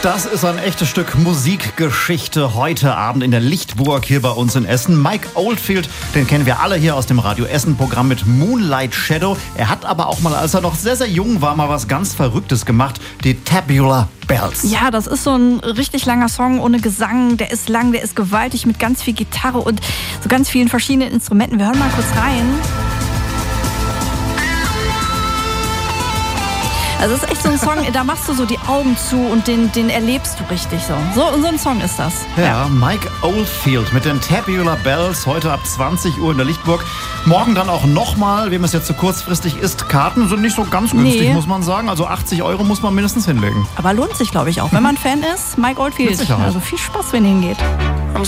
Das ist ein echtes Stück Musikgeschichte heute Abend in der Lichtburg hier bei uns in Essen. Mike Oldfield, den kennen wir alle hier aus dem Radio Essen-Programm mit Moonlight Shadow. Er hat aber auch mal, als er noch sehr, sehr jung war, mal was ganz Verrücktes gemacht. Die Tabular Bells. Ja, das ist so ein richtig langer Song ohne Gesang. Der ist lang, der ist gewaltig mit ganz viel Gitarre und so ganz vielen verschiedenen Instrumenten. Wir hören mal kurz rein. Also es ist echt so ein Song, da machst du so die Augen zu und den erlebst du richtig so. So ein Song ist das. Ja, Mike Oldfield mit den Tabular Bells, heute ab 20 Uhr in der Lichtburg. Morgen dann auch nochmal, wem es jetzt so kurzfristig ist. Karten sind nicht so ganz günstig, muss man sagen. Also 80 € muss man mindestens hinlegen. Aber lohnt sich, glaube ich, auch. Wenn man Fan ist, Mike Oldfield. Mit Sicherheit. Also viel Spaß, wenn ihr hingeht.